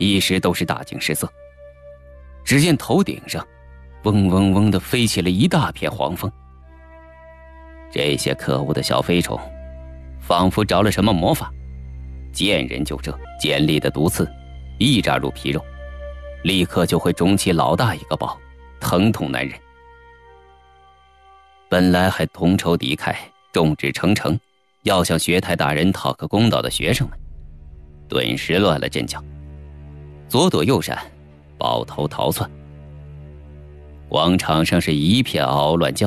一时都是大惊失色。只见头顶上嗡嗡嗡地飞起了一大片黄风。这些可恶的小飞虫仿佛着了什么魔法，见人就蛰，尖利的毒刺一扎入皮肉，立刻就会肿起老大一个包，疼痛难忍。本来还同仇敌忾、众志成城，要向薛太大人讨个公道的学生们，顿时乱了阵脚，左躲右闪，抱头逃窜。广场上是一片嗷嗷乱叫。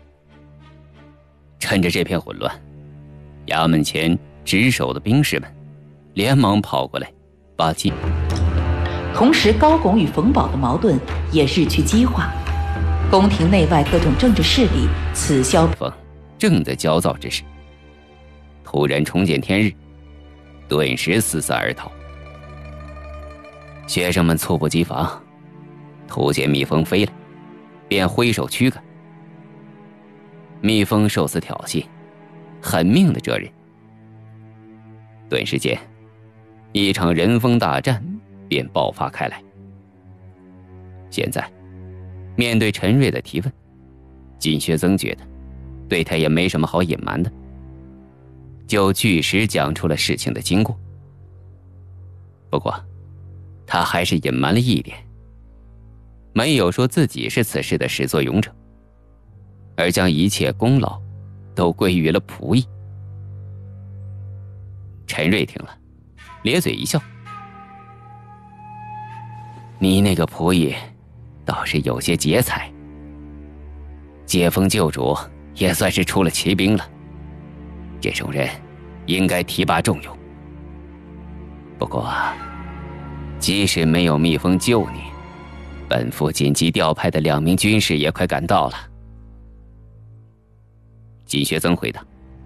趁着这片混乱，衙门前值守的兵士们连忙跑过来，把击。 同时，高拱与冯保的矛盾也日趋激化，宫廷内外各种政治势力此消风正在焦躁之时，突然重见天日，顿时四散而逃。学生们猝不及防，突见蜜蜂飞来，便挥手驱赶。蜜蜂受此挑衅，狠命的蛰人。顿时间，一场人蜂大战便爆发开来。现在面对陈瑞的提问，金学曾觉得对他也没什么好隐瞒的，就据实讲出了事情的经过。不过他还是隐瞒了一点，没有说自己是此事的始作俑者，而将一切功劳都归于了仆役。陈瑞听了，咧嘴一笑：“你那个仆役倒是有些节才，接风救主也算是出了奇兵了，这种人应该提拔重用。不过即使没有蜜蜂救你，本府紧急调派的2名军士也快赶到了。”金学曾回答：“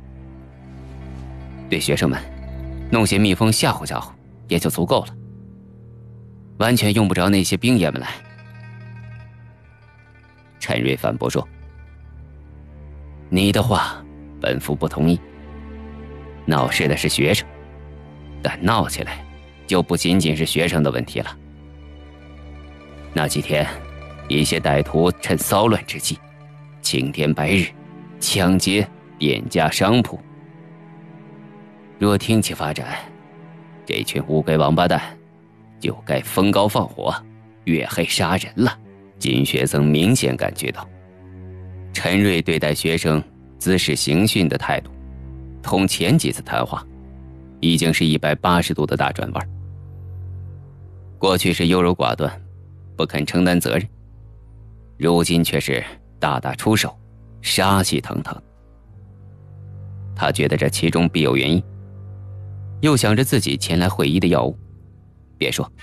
对学生们弄些蜜蜂吓唬吓唬也就足够了，完全用不着那些兵爷们来。”陈瑞反驳说：“你的话本府不同意，闹事的是学生，但闹起来就不仅仅是学生的问题了。那几天一些歹徒趁骚乱之际，青天白日抢劫店家商铺，若听其发展，这群乌龟王八蛋就该封高放火，越黑杀人了。”金学曾明显感觉到陈瑞对待学生姿势行训的态度，同前几次谈话已经是180度的大转弯。过去是优柔寡断，不肯承担责任，如今却是大打出手，杀气腾腾。他觉得这其中必有原因，又想着自己前来会医的药物，便说：“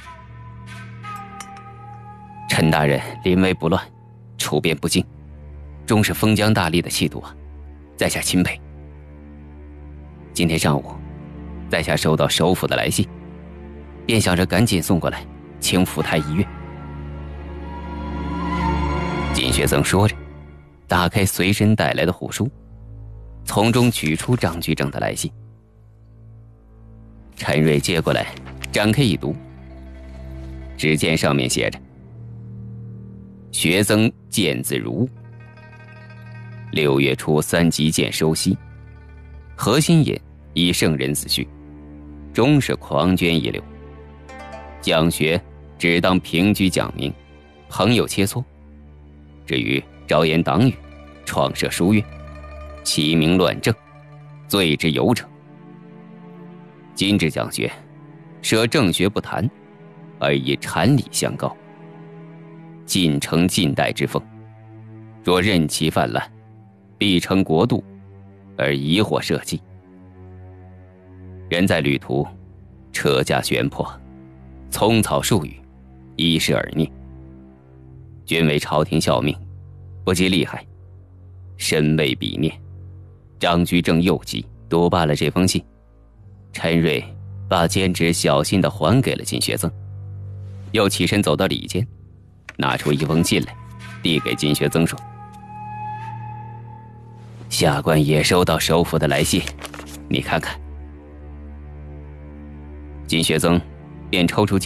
陈大人临危不乱，处变不惊，终是封疆大吏的气度啊，在下钦佩。今天上午，在下收到首府的来信，便想着赶紧送过来，请府台医院。”金学曾说着，打开随身带来的护书，从中取出张居正的来信。陈瑞接过来，展开一读，只见上面写着：“学曾见字如晤，6月初3级剑收西，何心隐以圣人子序，终是狂捐一流。讲学只当平居讲明，朋友切磋。至于招言党羽，创设书院，欺名乱政，罪之有者。今之讲学，舍正学不谈，而以禅理相告，尽承近代之风。若任其泛滥，必成国度，而疑惑社稷。人在旅途，车驾悬迫，葱草数语，一时而孽。君为朝廷效命，不及厉害，身为彼孽。张居正又急，读罢了这封信，陈瑞把笺纸小心地还给了金学曾，又起身走到里间，拿出一封信来，递给金学曾说：“下官也收到首府的来信，你看看。”金学曾便抽出